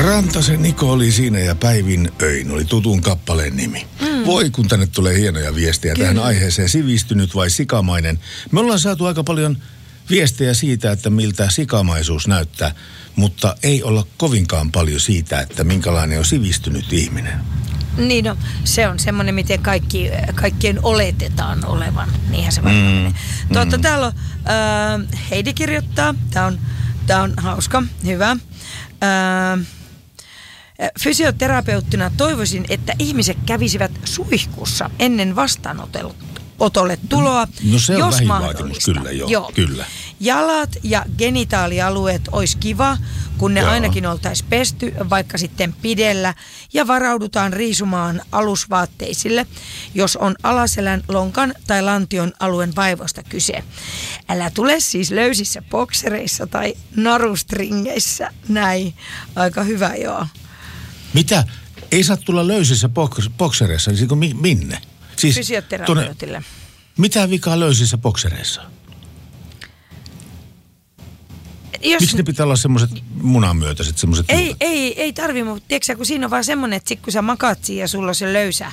Rantasen Niko oli siinä ja Päivin Öin oli tutun kappaleen nimi. Voi kun tänne tulee hienoja viestejä tähän aiheeseen. Sivistynyt vai sikamainen? Me ollaan saatu aika paljon viestejä siitä, että miltä sikamaisuus näyttää, mutta ei olla kovinkaan paljon siitä, että minkälainen on sivistynyt ihminen. Niin no, se on semmoinen, miten kaikkien oletetaan olevan. Niinhän se varmaan menee. Täällä on Heidi kirjoittaa. Tää on hauska, hyvä. Fysioterapeuttina toivoisin, että ihmiset kävisivät suihkussa ennen vastaanotolle tuloa, no se on jos vähinvaatimus, kyllä joo. Kyllä. Jalat ja genitaalialueet olisi kiva, kun ne ainakin oltaisiin pesty, vaikka sitten pidellä, ja varaudutaan riisumaan alusvaatteisille, jos on alaselän, lonkan tai lantion alueen vaivoista kyse. Älä tule siis löysissä boksereissa tai narustringeissä. Näin. Aika hyvä, joo. Mitä? Ei saa tulla löysissä boksereissa, niin minne? Siis fysioterapeutille. Mitä vikaa löysissä boksereissa? Miksi ne pitää olla semmoiset munanmyötäiset, semmoiset? Ei tarvi, mutta tiedätkö, kun siinä on vaan semmoinen, että kun sä makaat ja sulla on se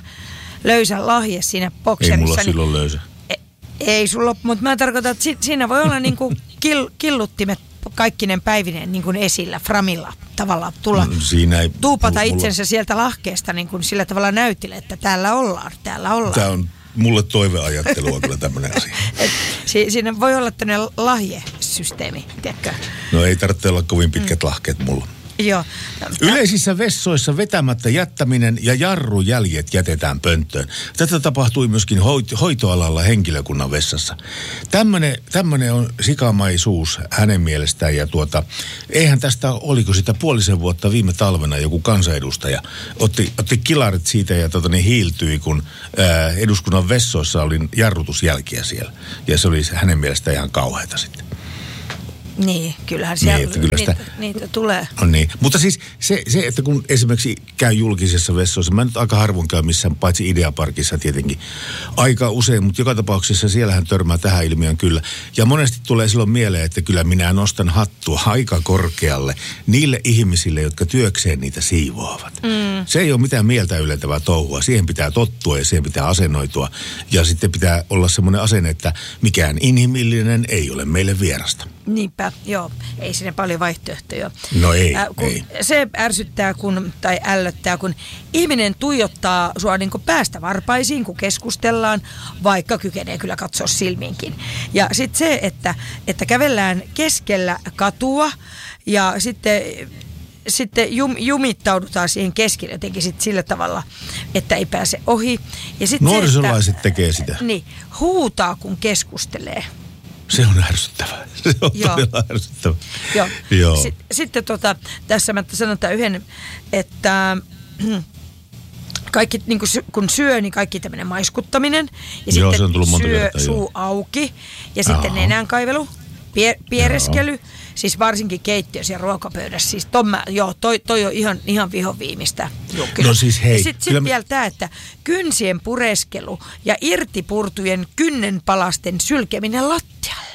löysä lahje siinä bokserissa. Ei mulla silloin löysä. Ei sulla, mutta mä tarkoitan, että siinä voi olla niinku killuttimet kaikkinen päivinen niin kuin esillä, framilla tavallaan tulla, tuupata itsensä sieltä lahkeesta niin kuin sillä tavalla näytille, että täällä ollaan. Tämä on mulle toiveajattelua kyllä tämmöinen asia. Siinä voi olla tämmöinen lahjesysteemi, tiedätkö? No ei tarvitse olla kovin pitkät lahkeet mulla. Joo. Yleisissä vessoissa vetämättä jättäminen ja jarrujäljet jätetään pönttöön. Tätä tapahtui myöskin hoitoalalla henkilökunnan vessassa. Tämmöinen on sikamaisuus hänen mielestään. Ja eihän tästä, oliko sitä puolisen vuotta viime talvena joku kansanedustaja otti kilarit siitä ja hiiltyi, kun eduskunnan vessoissa oli jarrutusjälkiä siellä. Ja se oli hänen mielestään ihan kauheata sitten. Niin, kyllähän siellä niitä tulee. No niin, mutta siis se, että kun esimerkiksi käy julkisessa vessoissa, mä nyt aika harvoin käy missään, paitsi Ideaparkissa tietenkin, aika usein, mutta joka tapauksessa siellähän törmää tähän ilmiön kyllä. Ja monesti tulee silloin mieleen, että kyllä minä nostan hattua aika korkealle niille ihmisille, jotka työkseen niitä siivoavat. Se ei ole mitään mieltä ylentävää touhua, siihen pitää tottua ja siihen pitää asennoitua. Ja sitten pitää olla semmoinen asenne, että mikään inhimillinen ei ole meille vierasta. Niinpä, joo. Ei sinne paljon vaihtoehtoja. No ei. Se ärsyttää tai ällöttää, kun ihminen tuijottaa sua niin kuin päästä varpaisiin, kun keskustellaan, vaikka kykenee kyllä katsoa silmiinkin. Ja sitten se, että kävellään keskellä katua ja sitten jumittaudutaan siihen keskelle jotenkin sit sillä tavalla, että ei pääse ohi. Ja nuorisolaiset tekee sitä. Niin, huutaa kun keskustelee. Se on ärsyttävää. Se on todella ärsyttävää. Joo. Sitten tässä mä sanotaan yhden, että kaikki, niin kun syö, niin kaikki tämmöinen maiskuttaminen. Ja joo, sitten se on tullut monta kertaa, suu auki. Ja sitten nenänkaivelu, piereskely. Siis varsinkin keittiössä ja ruokapöydässä. Siis toi on ihan vihoviimistä. No siis hei. Sitten vielä tämä, että kynsien pureskelu ja irtipurtujen kynnenpalasten sylkeminen lattialla.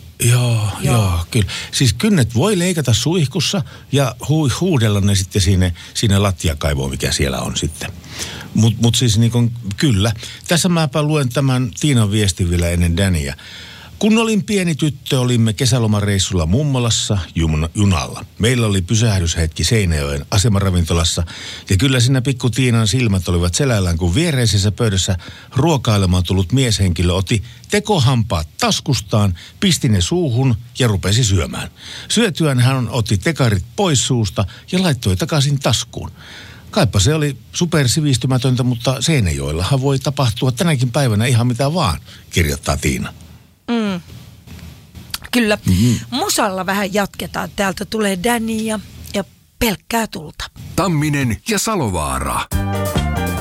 Joo, kyllä. Siis kynnet voi leikata suihkussa ja huudella ne sitten siinä lattiakaivoon, mikä siellä on sitten. Mut siis niin kuin, kyllä. Tässä mäpä luen tämän Tiinan viestin vielä ennen Dania. Kun olin pieni tyttö, olimme kesälomareissulla mummolassa junalla. Meillä oli pysähdyshetki Seinäjoen asemaravintolassa ja kyllä siinä pikku Tiinan silmät olivat selällään, kun viereisessä pöydässä ruokailemaan tullut mieshenkilö otti tekohampaat taskustaan, pisti ne suuhun ja rupesi syömään. Syötyään hän otti tekarit pois suusta ja laittoi takaisin taskuun. Kaipa se oli supersivistymätöntä, mutta Seinäjoellahan voi tapahtua tänäkin päivänä ihan mitä vaan, kirjoittaa Tiina. Kyllä. Musalla vähän jatketaan. Täältä tulee Dania ja pelkkää tulta. Tamminen ja Salovaara.